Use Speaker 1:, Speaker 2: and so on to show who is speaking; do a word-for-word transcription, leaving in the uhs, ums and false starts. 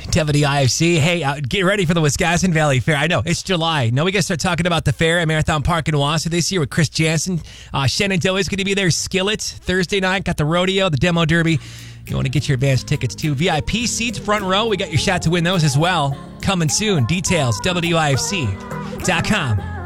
Speaker 1: W I F C. Hey, uh, get ready for the Wisconsin Valley Fair. I know, it's July. No, we got to start talking about the fair at Marathon Park in Wausau this year with Chris Jansen. Uh, Shenandoah is going to be there. Skillet, Thursday night. Got the rodeo, the demo derby. You want to get your advance tickets too. V I P seats, front row. We got your shot to win those as well. Coming soon. Details, W I F C dot com.